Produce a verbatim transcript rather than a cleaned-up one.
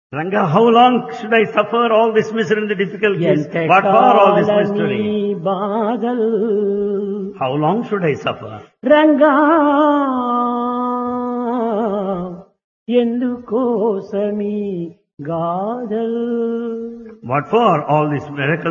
Ranga, how long should I suffer all this misery and the difficulties? ఎంత What for all this colony mystery? బాధలు How long should I suffer? Ranga ఎందుకోసమీ గాథలు What for all this miracle?